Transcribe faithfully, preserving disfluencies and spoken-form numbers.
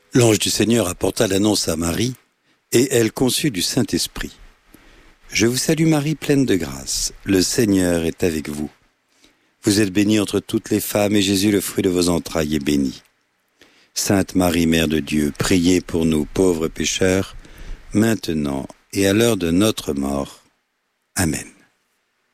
L'ange du Seigneur apporta l'annonce à Marie, et elle conçut du Saint-Esprit. Je vous salue Marie, pleine de grâce. Le Seigneur est avec vous. Vous êtes bénie entre toutes les femmes, et Jésus, le fruit de vos entrailles, est béni. Sainte Marie, Mère de Dieu, priez pour nous pauvres pécheurs, maintenant et à l'heure de notre mort. Amen.